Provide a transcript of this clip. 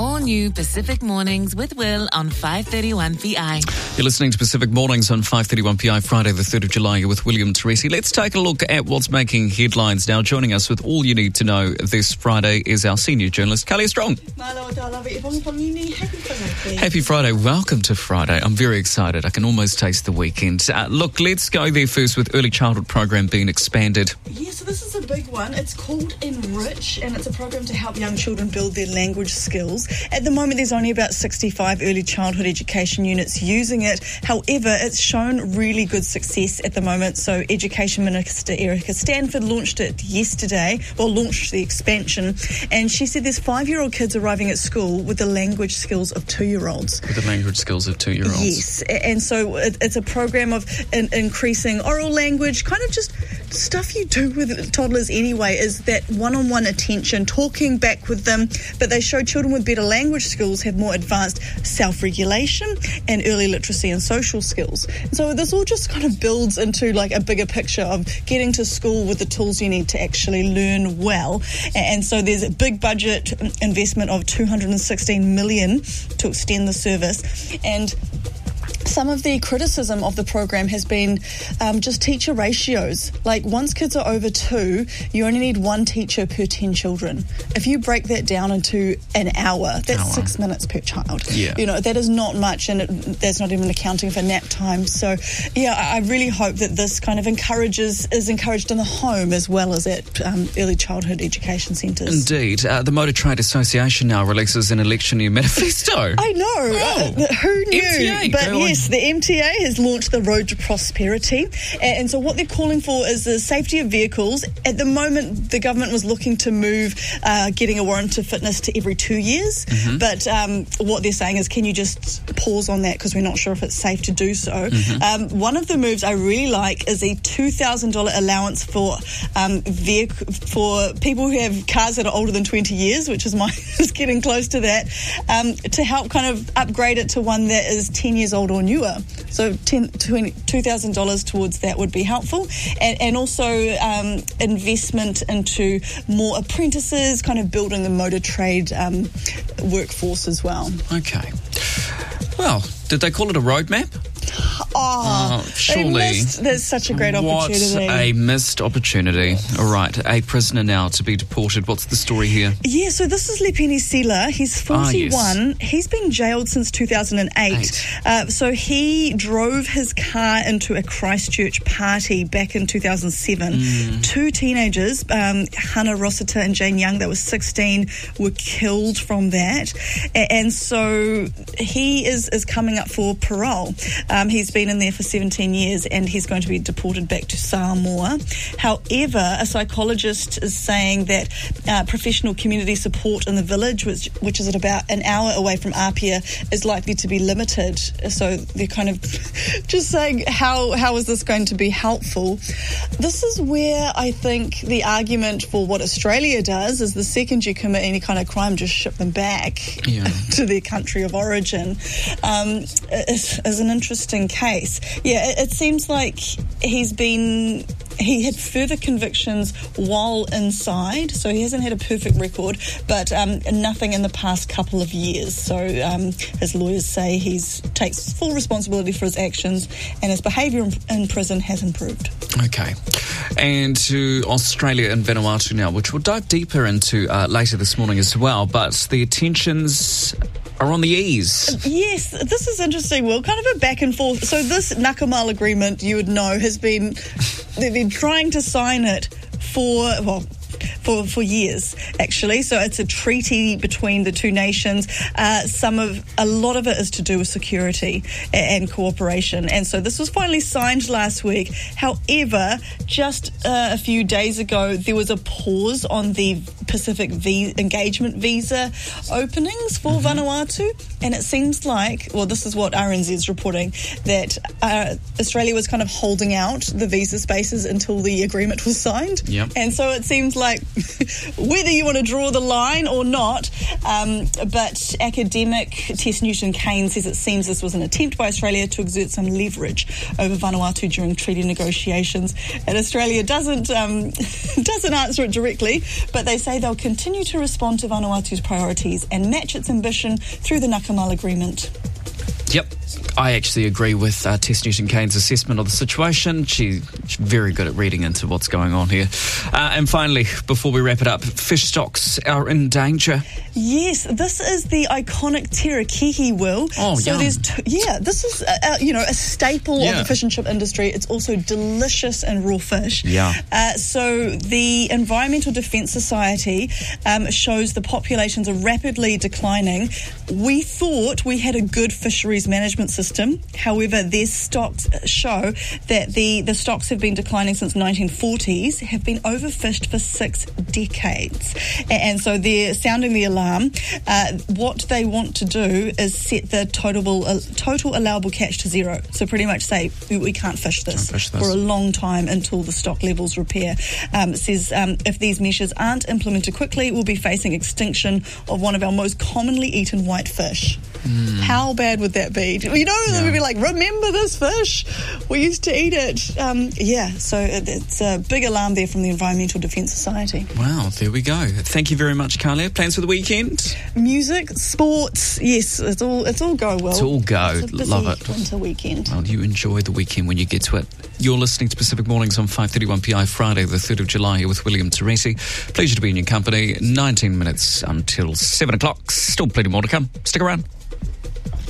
All new Pacific Mornings with Will on 531PI. You're listening to Pacific Mornings on 531PI, Friday the 3rd of July. You're with William Teresi. Let's take a look at what's making headlines now. Joining us with all you need to know this Friday is our senior journalist, Kalia Strong. Happy Friday. Welcome to Friday. I'm very excited. I can almost taste the weekend. Look, let's go there first with early childhood program being expanded. Yeah, so this is a big one. It's called Enrich, and it's a program to help young children build their language skills. At the moment, there's only about 65 early childhood education units using it. However, it's shown really good success at the moment. So Education Minister Erica Stanford launched it yesterday, launched the expansion, and she said there's 5-year-old kids arriving at school with the language skills of 2-year-olds. With the language skills of 2-year-olds. Yes, and so it's a program of increasing oral language, kind of just stuff you do with toddlers anyway, is that one-on-one attention, talking back with them, but they show children with better language skills have more advanced self-regulation and early literacy and social skills. And so this all just kind of builds into like a bigger picture of getting to school with the tools you need to actually learn well. And so there's a big budget investment of $216 million to extend the service. And some of the criticism of the program has been just teacher ratios. Like once kids are over 2, you only need 1 teacher per 10 children. If you break that down into an hour, that's 6 minutes per child. Yeah. You know, that is not much, and that's not even accounting for nap time. So, yeah, I really hope that this kind of is encouraged in the home as well as at early childhood education centres. Indeed. The Motor Trade Association now releases an election year manifesto. I know. Who knew? MTA, but yes, the MTA has launched the Road to Prosperity, and so what they're calling for is the safety of vehicles. At the moment, the government was looking to move getting a warrant of fitness to every 2 years, but what they're saying is, can you just pause on that because we're not sure if it's safe to do so. One of the moves I really like is a $2,000 allowance for people who have cars that are older than 20 years, which is mine, is getting close to that, to help kind of upgrade it to one that is 10 years old or newer. So $2,000 towards that would be helpful. And also investment into more apprentices, kind of building the motor trade workforce as well. Okay. Well, did they call it a roadmap? Surely. There's such a great opportunity. What a missed opportunity. All right, a prisoner now to be deported. What's the story here? Yeah, so this is Lepeni Sela. He's 41. Yes. He's been jailed since 2008. So he drove his car into a Christchurch party back in 2007. 2 teenagers, Hannah Rossiter and Jane Young, that was 16, were killed from that. And so he is coming up for parole. He's been in there for 17 years and he's going to be deported back to Samoa. However, a psychologist is saying that professional community support in the village, which is at about an hour away from Apia, is likely to be limited. So they're kind of just saying, how is this going to be helpful? This is where I think the argument for what Australia does is the second you commit any kind of crime, just ship them back to their country of origin, is an interesting case. Yeah, it seems like he had further convictions while inside, so he hasn't had a perfect record, but nothing in the past couple of years. So his lawyers say he takes full responsibility for his actions and his behaviour in prison has improved. Okay. And to Australia and Vanuatu now, which we'll dive deeper into later this morning as well, but the tensions are on the ease. Yes, this is interesting, Will. Kind of a back and forth. So this Nakamal agreement, you would know, they've been trying to sign it for years, actually. So it's a treaty between the two nations. A lot of it is to do with security and cooperation. And so this was finally signed last week. However, just a few days ago, there was a pause on the Pacific engagement visa openings for Vanuatu. And it seems like, this is what RNZ is reporting, that Australia was kind of holding out the visa spaces until the agreement was signed. Yep. And so it seems like whether you want to draw the line or not. But academic Tess Newton-Cain says it seems this was an attempt by Australia to exert some leverage over Vanuatu during treaty negotiations. And Australia doesn't answer it directly, but they say they'll continue to respond to Vanuatu's priorities and match its ambition through the Nakamal Agreement. Yep, I actually agree with Tess Newton-Cain's assessment of the situation. She's very good at reading into what's going on here. And finally, before we wrap it up, fish stocks are in danger. Yes, this is the iconic Terakihi, Will. Oh, so yum. This is a staple of the fish and chip industry. It's also delicious and raw fish. Yeah. So the Environmental Defence Society shows the populations are rapidly declining. We thought we had a good fisheries management system. However, their stocks show that the stocks have been declining since 1940s, have been overfished for 6 decades. And so they're sounding the alarm. What they want to do is set the total allowable catch to 0. So pretty much say, we can't fish this for a long time until the stock levels repair. Says if these measures aren't implemented quickly, we'll be facing extinction of one of our most commonly eaten whitefish. How bad would that be? We'd be like, remember this fish? We used to eat it. So it's a big alarm there from the Environmental Defence Society. Wow, there we go. Thank you very much, Carlia. Plans for the weekend? Music, sports, yes, it's all go well. It's all go. It's a busy Love it. winter weekend. Well, you enjoy the weekend when you get to it. You're listening to Pacific Mornings on 5:31 PI, Friday the 3rd of July, here with William Teresi. Pleasure to be in your company. 19 minutes until 7 o'clock. Still plenty more to come. Stick around.